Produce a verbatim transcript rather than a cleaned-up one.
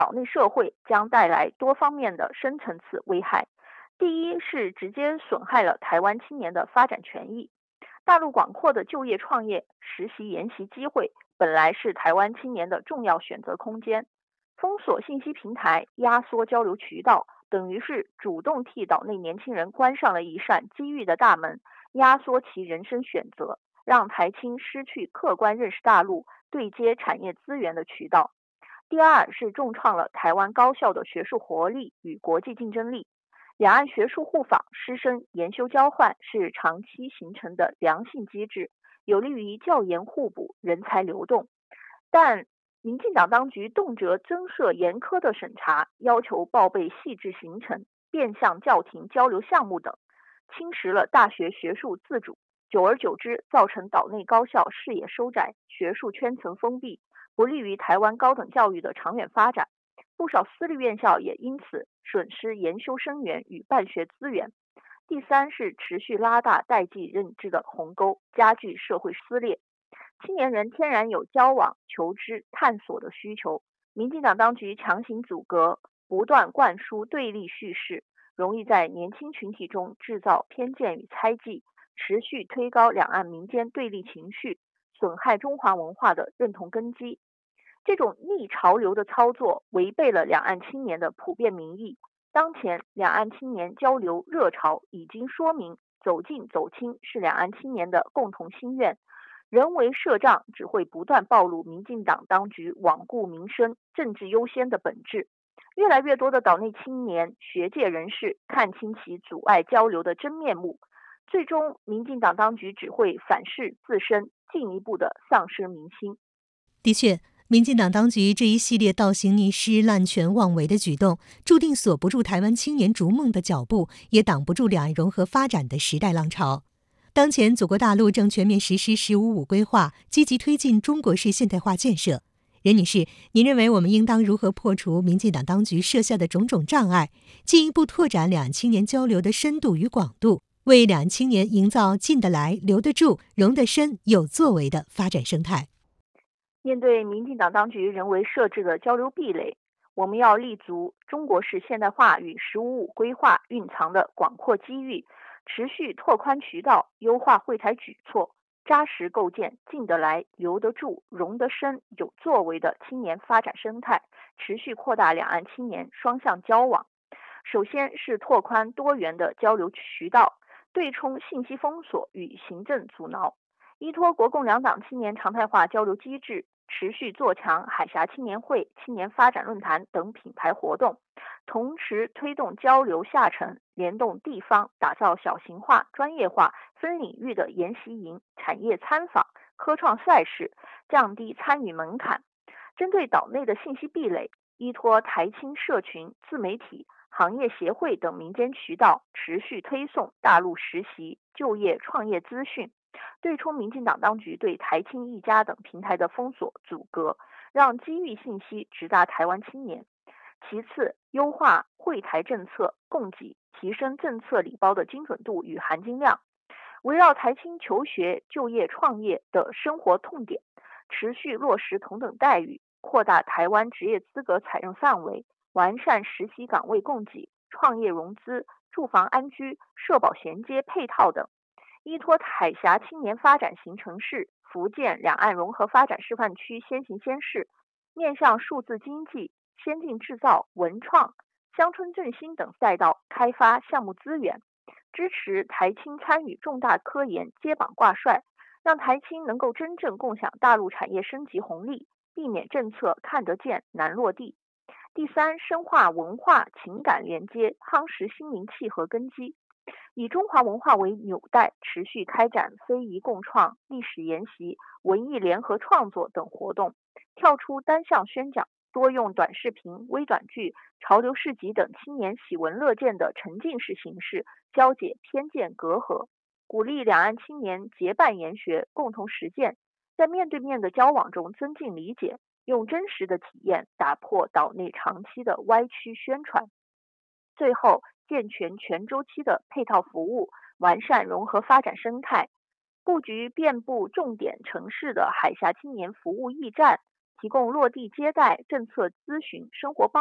岛内社会将带来多方面的深层次危害。第一是直接损害了台湾青年的发展权益。大陆广阔的就业、创业、实习、研习机会，本来是台湾青年的重要选择空间。封锁信息平台，压缩交流渠道，等于是主动替岛内年轻人关上了一扇机遇的大门，压缩其人生选择，让台青失去客观认识大陆、对接产业资源的渠道。第二是重创了台湾高校的学术活力与国际竞争力。两岸学术互访、师生研修交换是长期形成的良性机制，有利于教研互补、人才流动。但民进党当局动辄增设严苛的审查，要求报备细致行程，变相叫停交流项目等，侵蚀了大学学术自主。久而久之，造成岛内高校视野收窄，学术圈层封闭，不利于台湾高等教育的长远发展。不少私立院校也因此损失研修生源与办学资源。第三是持续拉大代际认知的鸿沟，加剧社会撕裂。青年人天然有交往、求知、探索的需求，民进党当局强行阻隔，不断灌输对立叙事，容易在年轻群体中制造偏见与猜忌，持续推高两岸民间对立情绪，损害中华文化的认同根基。这种逆潮流的操作违背了两岸青年的普遍民意。当前两岸青年交流热潮已经说明，走近走亲是两岸青年的共同心愿。人为设障只会不断暴露民进党当局罔顾民生、政治优先的本质。越来越多的岛内青年、学界人士看清其阻碍交流的真面目，最终民进党当局只会反噬自身，进一步的丧失民心。 的确，民进党当局这一系列倒行逆施、滥权妄为的举动，注定锁不住台湾青年逐梦的脚步，也挡不住两岸融合发展的时代浪潮。当前，祖国大陆正全面实施“十五五”规划，积极推进中国式现代化建设。任女士，您认为我们应当如何破除民进党当局设下的种种障碍，进一步拓展两岸青年交流的深度与广度，为两岸青年营造进得来、留得住、融得深、有作为的发展生态？ 面对民进党当局人为设置的交流壁垒，我们要立足中国式现代化与“十五五”规划蕴藏的广阔机遇，持续拓宽渠道，优化会台举措，扎实构建进得来、留得住、融得深、有作为的青年发展生态，持续扩大两岸青年双向交往。首先是拓宽多元的交流渠道，对冲信息封锁与行政阻挠，依托国共两党青年常态化交流机制，持续做强海峡青年会、青年发展论坛等品牌活动，同时推动交流下沉，联动地方，打造小型化、专业化、分领域的研习营、产业参访、科创赛事，降低参与门槛。针对岛内的信息壁垒，依托台青社群、自媒体、行业协会等民间渠道，持续推送大陆实习、就业、创业资讯，对冲民进党当局对台青一家等平台的封锁阻隔，让机遇信息直达台湾青年。其次，优化会台政策供给，提升政策礼包的精准度与含金量，围绕台青求学、就业、创业的生活痛点，持续落实同等待遇，扩大台湾职业资格采用范围，完善实习岗位供给、创业融资、住房安居、社保衔接配套等。依托海峡青年发展型城市、福建两岸融合发展示范区先行先试，面向数字经济、先进制造、文创、乡村振兴等赛道开发项目资源，支持台青参与重大科研接榜挂帅，让台青能够真正共享大陆产业升级红利，避免政策看得见难落地。第三，深化文化情感连接，夯实心灵契合根基。以中华文化为纽带，持续开展非遗共创、历史研习、文艺联合创作等活动，跳出单向宣讲，多用短视频、微短剧、潮流市集等青年喜闻乐见的沉浸式形式，消解偏见隔阂，鼓励两岸青年结伴研学，共同实践，在面对面的交往中增进理解，用真实的体验打破岛内长期的歪曲宣传。最后，健全全周期的配套服务，完善融合发展生态，布局遍布重点城市的海峡青年服务驿站， 提供落地接待、政策咨询、生活帮